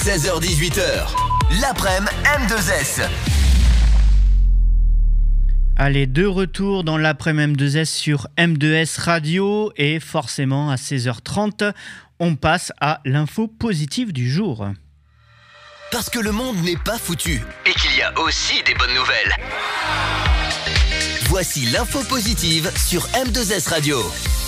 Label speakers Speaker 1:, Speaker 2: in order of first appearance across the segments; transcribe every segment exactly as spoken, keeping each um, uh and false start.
Speaker 1: seize heures dix-huit heures, l'après-midi M deux S.
Speaker 2: Allez, de retour dans l'après-midi M deux S sur M deux S Radio et forcément à seize heures trente, on passe à l'info positive du jour.
Speaker 1: Parce que le monde n'est pas foutu et qu'il y a aussi des bonnes nouvelles. Voici l'info positive sur M deux S Radio.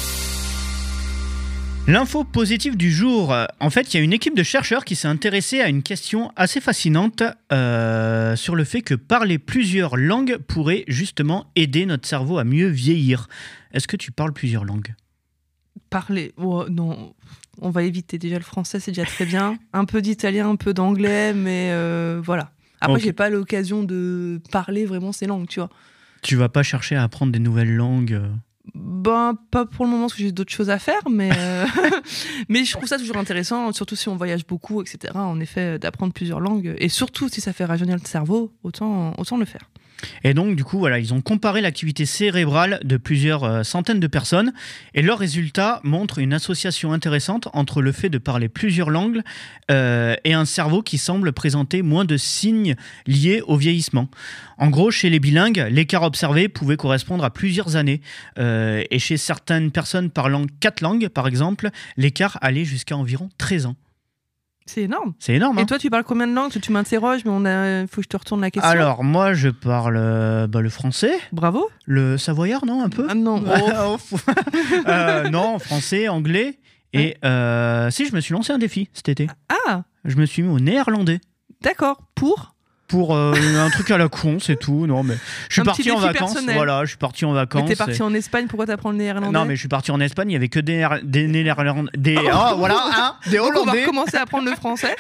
Speaker 2: L'info positive du jour, en fait, il y a une équipe de chercheurs qui s'est intéressée à une question assez fascinante euh, sur le fait que parler plusieurs langues pourrait justement aider notre cerveau à mieux vieillir. Est-ce que tu parles plusieurs langues ?
Speaker 3: Parler, oh, non, on va éviter. Déjà le français, c'est déjà très bien. Un peu d'italien, un peu d'anglais, mais euh, voilà. Après, okay. J'ai pas l'occasion de parler vraiment ces langues, tu vois.
Speaker 2: Tu vas pas chercher à apprendre des nouvelles langues euh...
Speaker 3: Ben, pas pour le moment, parce que j'ai d'autres choses à faire, mais, euh... mais je trouve ça toujours intéressant, surtout si on voyage beaucoup, et cetera. En effet, d'apprendre plusieurs langues, et surtout si ça fait rajeunir le cerveau, autant, autant le faire.
Speaker 2: Et donc, du coup, voilà, ils ont comparé l'activité cérébrale de plusieurs euh, centaines de personnes, et leurs résultats montrent une association intéressante entre le fait de parler plusieurs langues euh, et un cerveau qui semble présenter moins de signes liés au vieillissement. En gros, chez les bilingues, l'écart observé pouvait correspondre à plusieurs années. Euh, et chez certaines personnes parlant quatre langues, par exemple, l'écart allait jusqu'à environ treize ans.
Speaker 3: C'est énorme.
Speaker 2: C'est énorme. Hein.
Speaker 3: Et toi, tu parles combien de langues ? Tu m'interroges, mais il faut que je te retourne la question.
Speaker 2: Alors, moi, je parle euh, bah, le français.
Speaker 3: Bravo.
Speaker 2: Le savoyard, non, un peu ?
Speaker 3: Ah, non. Oh.
Speaker 2: euh, non, français, anglais. Et euh, si, je me suis lancé un défi cet été.
Speaker 3: Ah.
Speaker 2: Je me suis mis au néerlandais.
Speaker 3: D'accord. Pour ?
Speaker 2: Pour euh, un truc à la con, c'est tout. Non, mais je suis un parti en vacances.
Speaker 3: Personnel.
Speaker 2: Voilà, je suis parti en vacances.
Speaker 3: Mais t'es parti et... en Espagne, pourquoi t'apprends le néerlandais ?
Speaker 2: Non, mais je suis parti en Espagne, il y avait que des des néerlandais, des oh, oh voilà, hein, des hollandais.
Speaker 3: Donc on va recommencer à apprendre le français.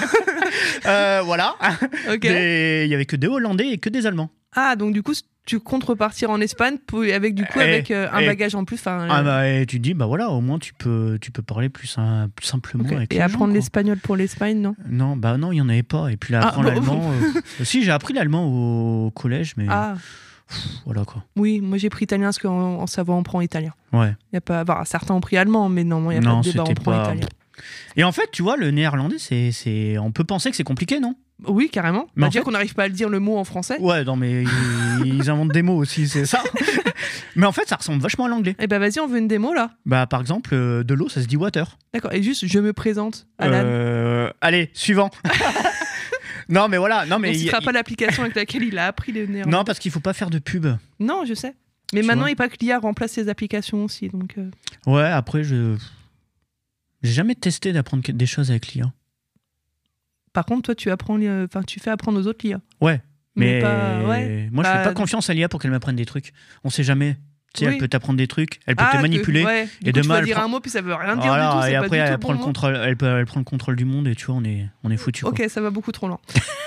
Speaker 2: euh, voilà.
Speaker 3: Okay.
Speaker 2: Des... Il y avait que des hollandais et que des allemands.
Speaker 3: Ah, donc du coup, tu comptes repartir en Espagne pour, avec du coup et, avec euh, un et, bagage en plus.
Speaker 2: Ah bah, et tu te dis bah voilà, au moins tu peux tu peux parler plus, hein, plus simplement okay. avec
Speaker 3: et
Speaker 2: les
Speaker 3: apprendre
Speaker 2: gens,
Speaker 3: l'espagnol pour l'Espagne, non ?
Speaker 2: Non, bah non, il y en avait pas. Et puis là, apprendre ah, l'allemand. euh... si, j'ai appris l'allemand au collège, mais
Speaker 3: ah.
Speaker 2: Pff, voilà quoi.
Speaker 3: Oui, moi j'ai pris italien parce qu'en en Savoie on prend italien.
Speaker 2: Ouais.
Speaker 3: Y a pas, bah, certains ont pris allemand, mais non, il y a non, pas de débat, on prend pas... italien.
Speaker 2: Et en fait, tu vois, le néerlandais, c'est, c'est, on peut penser que c'est compliqué, non ?
Speaker 3: Oui, carrément.
Speaker 2: Mais
Speaker 3: bah, déjà
Speaker 2: fait...
Speaker 3: qu'on n'arrive pas à le dire le mot en français.
Speaker 2: Ouais, non, mais ils, ils inventent des mots aussi, c'est ça. Mais en fait, ça ressemble vachement à l'anglais.
Speaker 3: Eh bah vas-y, on veut une démo là.
Speaker 2: Bah par exemple, euh, de l'eau, ça se dit water.
Speaker 3: D'accord. Et juste, je me présente, Alan.
Speaker 2: Euh, allez, suivant. Non, mais voilà. Non, mais
Speaker 3: on ne citera pas l'application avec laquelle il a appris les néerlandais.
Speaker 2: Non, parce qu'il faut pas faire de pub.
Speaker 3: Non, je sais. Mais tu maintenant, vois il pas que l'I A remplace les applications aussi, donc. Euh...
Speaker 2: Ouais, après, je. J'ai jamais testé d'apprendre des choses avec l'I A.
Speaker 3: Par contre, toi, tu apprends, enfin, tu fais apprendre aux autres l'I A.
Speaker 2: Ouais, mais, mais
Speaker 3: pas... ouais.
Speaker 2: moi, je
Speaker 3: bah...
Speaker 2: fais pas confiance à l'I A pour qu'elle m'apprenne des trucs. On sait jamais. Tu sais, oui. Elle peut t'apprendre des trucs, elle peut
Speaker 3: ah,
Speaker 2: te manipuler.
Speaker 3: Que, ouais.
Speaker 2: Et
Speaker 3: coup,
Speaker 2: demain,
Speaker 3: tu vas
Speaker 2: elle
Speaker 3: dire
Speaker 2: prend...
Speaker 3: un mot puis ça veut rien dire
Speaker 2: voilà,
Speaker 3: du tout.
Speaker 2: Et
Speaker 3: c'est
Speaker 2: après,
Speaker 3: pas
Speaker 2: elle,
Speaker 3: du tout
Speaker 2: prend
Speaker 3: bon
Speaker 2: le contrôle, elle, peut, elle prend le contrôle du monde et tu vois, on est, on est foutu.
Speaker 3: Ok, ça va beaucoup trop loin.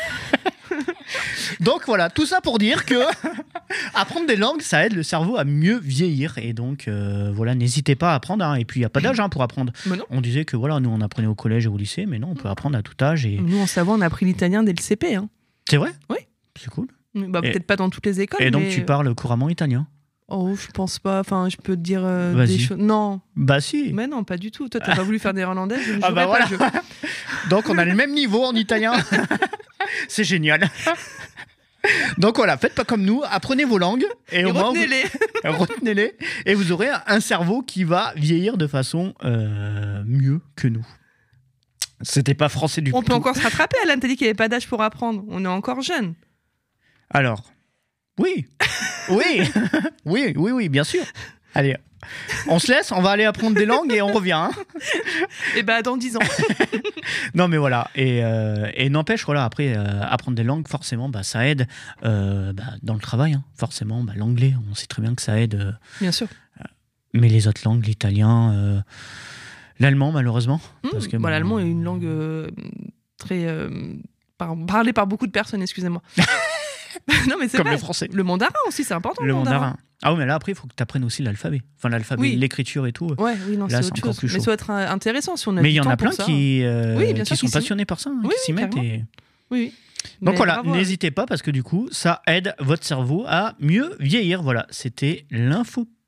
Speaker 2: Donc voilà, tout ça pour dire que apprendre des langues, ça aide le cerveau à mieux vieillir. Et donc euh, voilà, n'hésitez pas à apprendre. Hein. Et puis il n'y a pas d'âge hein, pour apprendre. On disait que voilà, nous on apprenait au collège et au lycée, mais non, on peut apprendre à tout âge. Et...
Speaker 3: Nous en Savoie, on a appris l'italien dès le C P. Hein.
Speaker 2: C'est vrai ?
Speaker 3: Oui.
Speaker 2: C'est cool.
Speaker 3: Bah, peut-être et... pas dans toutes les écoles.
Speaker 2: Et donc
Speaker 3: mais...
Speaker 2: tu parles couramment italien ?
Speaker 3: Oh, je pense pas. Enfin, je peux te dire euh, des choses. Non.
Speaker 2: Bah si.
Speaker 3: Mais non, pas du tout. Toi, t'as pas voulu faire des néerlandais. Je ne
Speaker 2: ah bah voilà.
Speaker 3: pas le jeu.
Speaker 2: Donc on a le même niveau en italien. C'est génial. Donc voilà, faites pas comme nous, apprenez vos langues et, et au
Speaker 3: retenez-les.
Speaker 2: Moins vous... retenez-les et vous aurez un cerveau qui va vieillir de façon euh, mieux que nous. C'était pas français du
Speaker 3: On
Speaker 2: tout.
Speaker 3: On peut encore se rattraper, Alan, t'as dit qu'il n'y avait pas d'âge pour apprendre. On est encore jeune.
Speaker 2: Alors, oui, oui, oui, oui, oui, bien sûr. Allez, on se laisse, on va aller apprendre des langues et on revient. Hein.
Speaker 3: Et bah dans dix ans.
Speaker 2: Non mais voilà, et, euh, et n'empêche, voilà, après, euh, apprendre des langues, forcément, bah, ça aide euh, bah, dans le travail. Hein. Forcément, bah, l'anglais, on sait très bien que ça aide. Euh,
Speaker 3: bien sûr.
Speaker 2: Euh, mais les autres langues, l'italien, euh, l'allemand, malheureusement.
Speaker 3: Mmh,
Speaker 2: parce que,
Speaker 3: bah,
Speaker 2: bon,
Speaker 3: l'allemand est une langue euh, très... Euh, par, parlée par beaucoup de personnes, excusez-moi. Non, mais c'est
Speaker 2: comme
Speaker 3: vrai.
Speaker 2: le français.
Speaker 3: Le mandarin aussi, c'est important.
Speaker 2: Le,
Speaker 3: le mandarin.
Speaker 2: mandarin. Ah oui, mais là, après, il faut que tu apprennes aussi l'alphabet. Enfin, l'alphabet, oui. L'écriture et tout.
Speaker 3: Ouais, oui, non,
Speaker 2: là,
Speaker 3: c'est, c'est autre chose. Mais ça doit être intéressant si on a
Speaker 2: mais
Speaker 3: du temps.
Speaker 2: Mais il y en a plein
Speaker 3: ça.
Speaker 2: qui, euh,
Speaker 3: oui, bien
Speaker 2: qui
Speaker 3: sûr,
Speaker 2: sont
Speaker 3: qui
Speaker 2: passionnés par ça, hein,
Speaker 3: oui,
Speaker 2: qui s'y
Speaker 3: oui,
Speaker 2: mettent. Et...
Speaker 3: Oui, oui.
Speaker 2: Donc
Speaker 3: mais
Speaker 2: voilà,
Speaker 3: bravo,
Speaker 2: n'hésitez pas parce que du coup, ça aide votre cerveau à mieux vieillir. Voilà, c'était l'info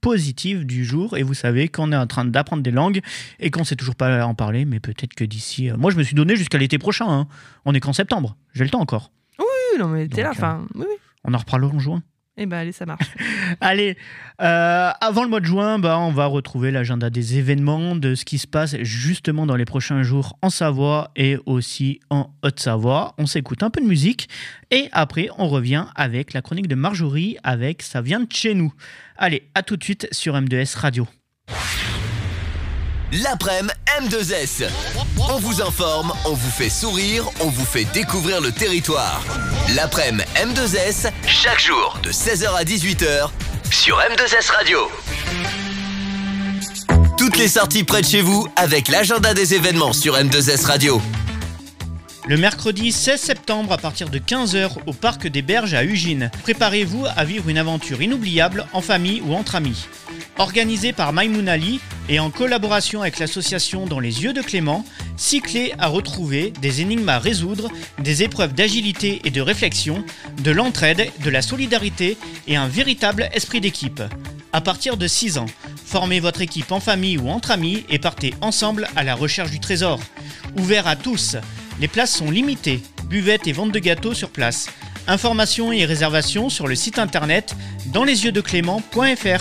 Speaker 2: positive du jour. Et vous savez qu'on est en train d'apprendre des langues et qu'on ne sait toujours pas en parler, mais peut-être que d'ici... Moi, je me suis donné jusqu'à l'été prochain. Hein. On est qu'en septembre. J'ai le temps encore.
Speaker 3: Oui, non, mais t'es là. Enfin, oui, oui.
Speaker 2: On en reparlera en juin.
Speaker 3: Eh ben allez, ça marche.
Speaker 2: Allez, euh, avant le mois de juin, bah, on va retrouver l'agenda des événements, de ce qui se passe justement dans les prochains jours en Savoie et aussi en Haute-Savoie. On s'écoute un peu de musique et après on revient avec la chronique de Marjorie avec Ça vient de chez nous. Allez, à tout de suite sur M deux S Radio.
Speaker 1: L'après-midi M deux S. On vous informe, on vous fait sourire, on vous fait découvrir le territoire. L'après-midi M deux S, chaque jour de seize heures à dix-huit heures sur M deux S Radio. Toutes les sorties près de chez vous avec l'agenda des événements sur M deux S Radio.
Speaker 2: Le mercredi seize septembre à partir de quinze heures au Parc des Berges à Ugine. Préparez-vous à vivre une aventure inoubliable en famille ou entre amis. Organisé par Maïmoun Ali et en collaboration avec l'association Dans les yeux de Clément, six clés à retrouver, des énigmes à résoudre, des épreuves d'agilité et de réflexion, de l'entraide, de la solidarité et un véritable esprit d'équipe. À partir de six ans, formez votre équipe en famille ou entre amis et partez ensemble à la recherche du trésor. Ouvert à tous, les places sont limitées, buvettes et vente de gâteaux sur place. Informations et réservations sur le site internet dans les yeux de clément point f r.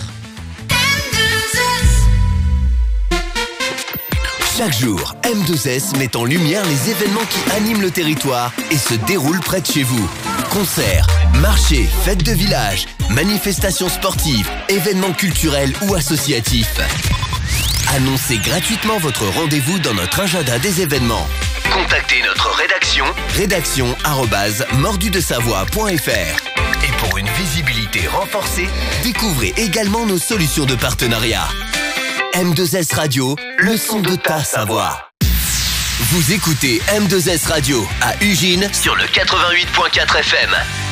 Speaker 1: Chaque jour, M deux S met en lumière les événements qui animent le territoire et se déroulent près de chez vous. Concerts, marchés, fêtes de village, manifestations sportives, événements culturels ou associatifs. Annoncez gratuitement votre rendez-vous dans notre agenda des événements. Contactez notre rédaction, rédaction arobase mordudesavoie point f r. Et pour une visibilité renforcée, découvrez également nos solutions de partenariat. M deux S Radio, le son de ta Savoie. Vous écoutez M deux S Radio à Ugine sur le quatre-vingt-huit point quatre F M.